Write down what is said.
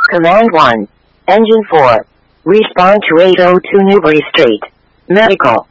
Command 1. Engine 4. Respond to 802 Newbury Street. Medical.